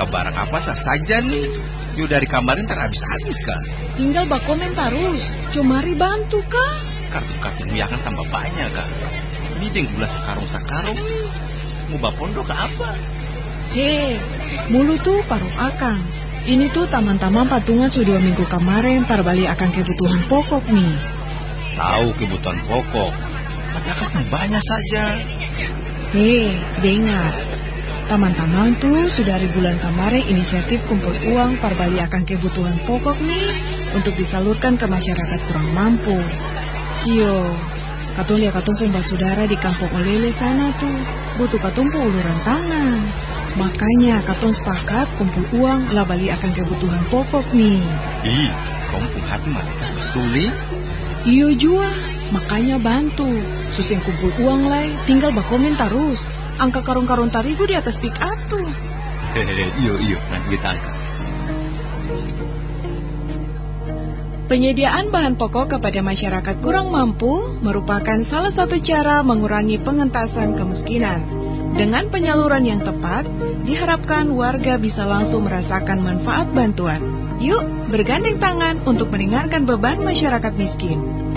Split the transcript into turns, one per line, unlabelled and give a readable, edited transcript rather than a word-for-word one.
barang apa saja nih. Yuk dari kamarin habis-habis kan.
Tinggal bakomen terus. Cumari bantu kah?
Kartu-kartu ya kan tambah banyak kan. Ini deng gula sakarung-sakarung nih. Mau bapondok ke apa?
Hei, mulu tuh paruh akang. Ini tuh taman-taman patungan sudah 2 minggu kemarin terbalik akan kebutuhan pokok nih.
Tahu kebutuhan pokok, tapi akan banyak saja.
Hei, dengar. Taman-taman tuh sudah dari bulan kemarin inisiatif kumpul uang perbalik akan kebutuhan pokok nih untuk disalurkan ke masyarakat kurang mampu. Sio, katong lihat katong punya saudara di kampung Olele sana tuh butuh katong uluran tangan. Makanya katong sepakat kumpul uang lah balik akan kebutuhan pokok nih.
Ih, kampung hati malaikat betul nih.
Iyo jua, makanya bantu. Susah kumpul uang lah, tinggal bakomen terus. Angka karung-karung tarigu di atas pick up tuh.
Iyo, nanti kita angkat.
Penyediaan bahan pokok kepada masyarakat kurang mampu merupakan salah satu cara mengurangi pengentasan kemiskinan. Dengan penyaluran yang tepat, diharapkan warga bisa langsung merasakan manfaat bantuan. Yuk, bergandeng tangan untuk meringankan beban masyarakat miskin.